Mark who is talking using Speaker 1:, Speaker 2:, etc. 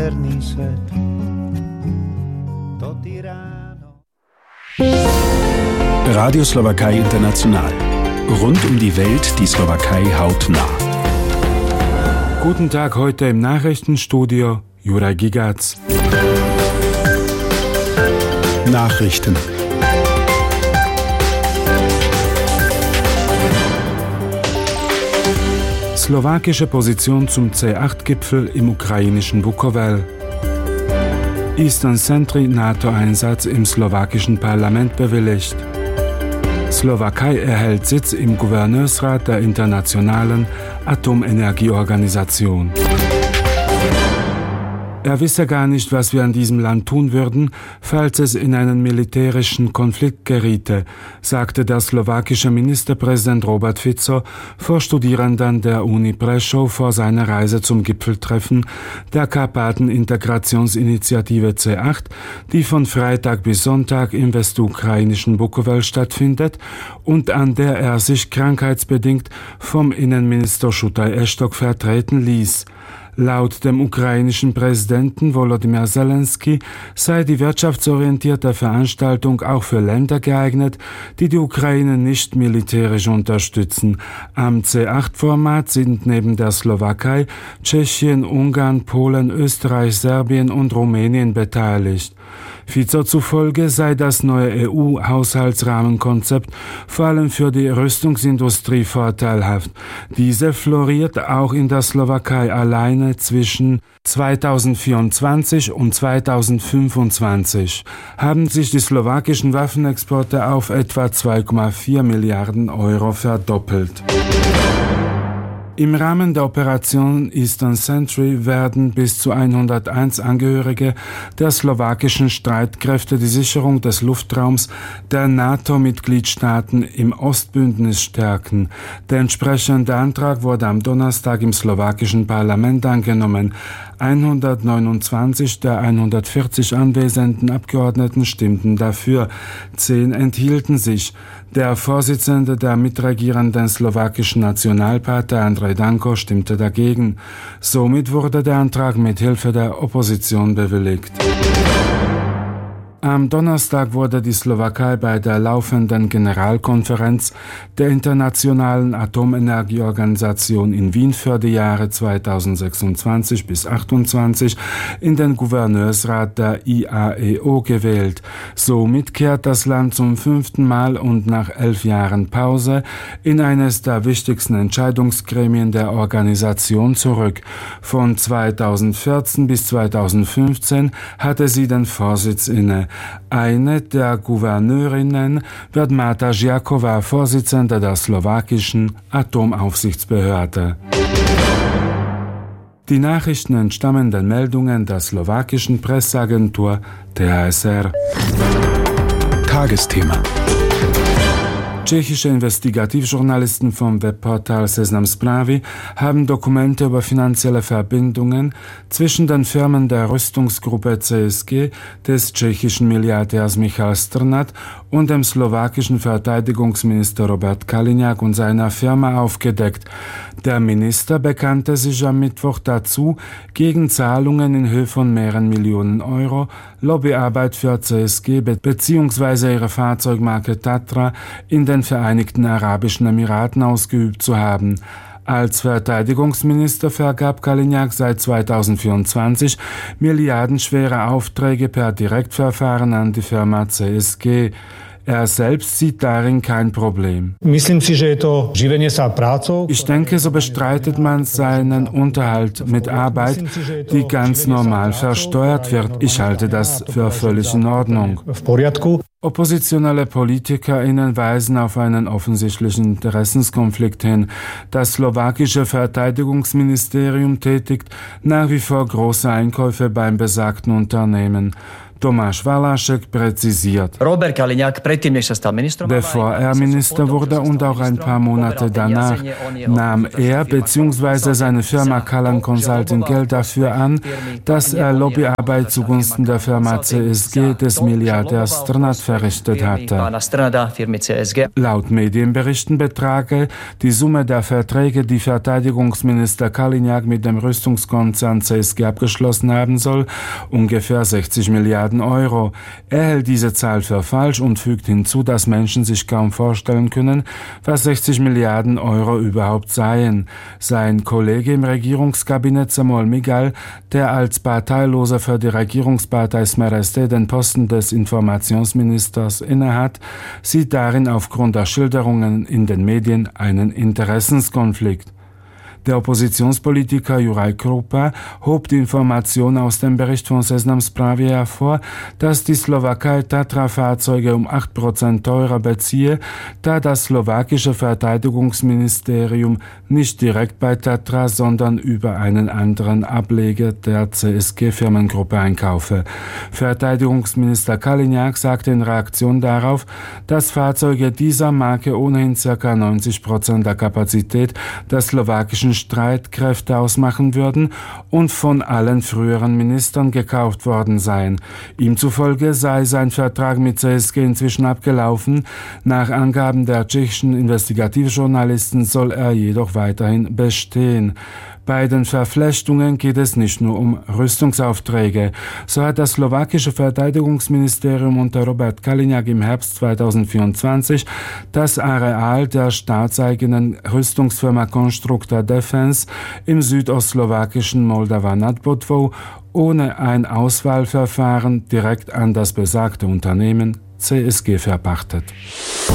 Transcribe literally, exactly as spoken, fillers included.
Speaker 1: pernice, to tirano.
Speaker 2: Radio Slowakei International. Rund um die Welt die Slowakei hautnah.
Speaker 3: Guten Tag, heute im Nachrichtenstudio Juraj Gigac.
Speaker 2: Nachrichten.
Speaker 3: Slowakische Position zum C acht Gipfel im ukrainischen Bukovel. Eastern Sentry NATO-Einsatz im slowakischen Parlament bewilligt. Slowakei erhält Sitz im Gouverneursrat der Internationalen Atomenergieorganisation. Er wisse gar nicht, was wir an diesem Land tun würden, falls es in einen militärischen Konflikt geriete, sagte der slowakische Ministerpräsident Robert Fico vor Studierenden der Uni Prešov vor seiner Reise zum Gipfeltreffen der Karpaten-Integrationsinitiative C acht, die von Freitag bis Sonntag im westukrainischen Bukovel stattfindet und an der er sich krankheitsbedingt vom Innenminister Shutaj Eštok vertreten ließ. Laut dem ukrainischen Präsidenten Volodymyr Zelensky sei die wirtschaftsorientierte Veranstaltung auch für Länder geeignet, die die Ukraine nicht militärisch unterstützen. Am C acht Format sind neben der Slowakei Tschechien, Ungarn, Polen, Österreich, Serbien und Rumänien beteiligt. Fico zufolge sei das neue E U-Haushaltsrahmenkonzept vor allem für die Rüstungsindustrie vorteilhaft. Diese floriert auch in der Slowakei alleine zwischen zweitausendvierundzwanzig und zweitausendfünfundzwanzig. Haben sich die slowakischen Waffenexporte auf etwa zwei Komma vier Milliarden Euro verdoppelt. Im Rahmen der Operation Eastern Sentry werden bis zu hunderteins Angehörige der slowakischen Streitkräfte die Sicherung des Luftraums der NATO-Mitgliedstaaten im Ostbündnis stärken. Der entsprechende Antrag wurde am Donnerstag im slowakischen Parlament angenommen. hundertneunundzwanzig der hundertvierzig anwesenden Abgeordneten stimmten dafür, zehn enthielten sich. Der Vorsitzende der mitregierenden slowakischen Nationalpartei Andrej Danko stimmte dagegen. Somit wurde der Antrag mit Hilfe der Opposition bewilligt. Am Donnerstag wurde die Slowakei bei der laufenden Generalkonferenz der Internationalen Atomenergieorganisation in Wien für die Jahre zweitausendsechsundzwanzig bis achtundzwanzig in den Gouverneursrat der I A E O gewählt. Somit kehrt das Land zum fünften Mal und nach elf Jahren Pause in eines der wichtigsten Entscheidungsgremien der Organisation zurück. Von zweitausendvierzehn bis zweitausendfünfzehn hatte sie den Vorsitz inne. Eine der Gouverneurinnen wird Marta Žiaková, Vorsitzende der slowakischen Atomaufsichtsbehörde. Die Nachrichten entstammen den Meldungen der slowakischen Presseagentur T H S R.
Speaker 2: Tagesthema.
Speaker 3: Tschechische Investigativjournalisten vom Webportal Seznam Zprávy haben Dokumente über finanzielle Verbindungen zwischen den Firmen der Rüstungsgruppe C S G des tschechischen Milliardärs Michal Strnad und dem slowakischen Verteidigungsminister Robert Kaliňák und seiner Firma aufgedeckt. Der Minister bekannte sich am Mittwoch dazu, gegen Zahlungen in Höhe von mehreren Millionen Euro Lobbyarbeit für C S G bzw. ihre Fahrzeugmarke Tatra in den Vereinigten Arabischen Emiraten ausgeübt zu haben. Als Verteidigungsminister vergab Kaliňák seit zweitausendvierundzwanzig milliardenschwere Aufträge per Direktverfahren an die Firma C S G. Er selbst sieht darin kein Problem. Ich denke, so bestreitet man seinen Unterhalt mit Arbeit, die ganz normal versteuert wird. Ich halte das für völlig in Ordnung. Oppositionelle PolitikerInnen weisen auf einen offensichtlichen Interessenskonflikt hin. Das slowakische Verteidigungsministerium tätigt nach wie vor große Einkäufe beim besagten Unternehmen. Tomáš Valašek präzisiert.
Speaker 1: Robert Kaliňák predtým, než sa stal ministrom,
Speaker 3: bevor er Minister wurde und auch ein paar Monate danach, nahm er bzw. seine Firma Callan Consulting Geld dafür an, dass er Lobbyarbeit zugunsten der Firma C S G des Milliardärs Strnad verrichtet hatte. Laut Medienberichten betrage die Summe der Verträge, die Verteidigungsminister Kaliňák mit dem Rüstungskonzern C S G abgeschlossen haben soll, ungefähr sechzig Milliarden Euro. Er hält diese Zahl für falsch und fügt hinzu, dass Menschen sich kaum vorstellen können, was sechzig Milliarden Euro überhaupt seien. Sein Kollege im Regierungskabinett Samuel Migal, der als Parteiloser für die Regierungspartei Smer-S D den Posten des Informationsministers innehat, sieht darin aufgrund der Schilderungen in den Medien einen Interessenskonflikt. Der Oppositionspolitiker Juraj Krupa hob die Information aus dem Bericht von Seznam Zprávy hervor, dass die Slowakei Tatra-Fahrzeuge um acht Prozent teurer beziehe, da das slowakische Verteidigungsministerium nicht direkt bei Tatra, sondern über einen anderen Ableger der C S G-Firmengruppe einkaufe. Verteidigungsminister Kaliňák sagte in Reaktion darauf, dass Fahrzeuge dieser Marke ohnehin ca. neunzig Prozent der Kapazität der slowakischen Streitkräfte ausmachen würden und von allen früheren Ministern gekauft worden seien. Ihm zufolge sei sein Vertrag mit C S G inzwischen abgelaufen. Nach Angaben der tschechischen Investigativjournalisten soll er jedoch weiterhin bestehen. Bei den Verflechtungen geht es nicht nur um Rüstungsaufträge. So hat das slowakische Verteidigungsministerium unter Robert Kaliňák im Herbst zweitausendvierundzwanzig das Areal der staatseigenen Rüstungsfirma Constructa Defense im südostslowakischen Moldava nad Bodvou ohne ein Auswahlverfahren direkt an das besagte Unternehmen C S G verpachtet.